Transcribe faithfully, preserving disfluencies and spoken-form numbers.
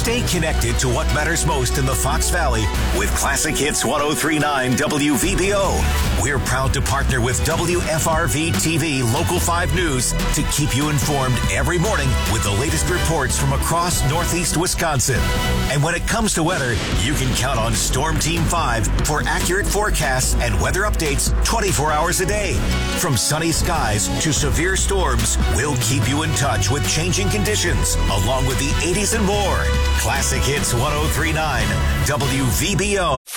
Stay connected to what matters most in the Fox Valley with Classic Hits ten thirty-nine W V B O. We're proud to partner with W F R V T V Local five News to keep you informed every morning with the latest reports from across Northeast Wisconsin. And when it comes to weather, you can count on Storm Team five for accurate forecasts and weather updates twenty-four hours a day. From sunny skies to severe storms, we'll keep you in touch with changing conditions, along with the eighties and more. Classic Hits ten thirty-nine W V B O.